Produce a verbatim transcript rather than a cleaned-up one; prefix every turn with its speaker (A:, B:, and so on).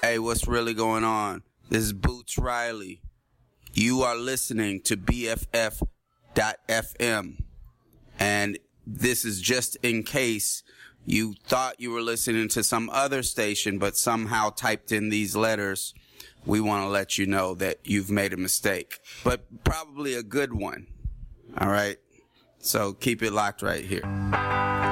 A: Hey, what's really going on? This is Boots Riley. You are listening to B F F dot F M. And this is just in case you thought you were listening to some other station, but somehow typed in these letters. We want to let you know that you've made a mistake, but probably a good one. All right. So keep it locked right here.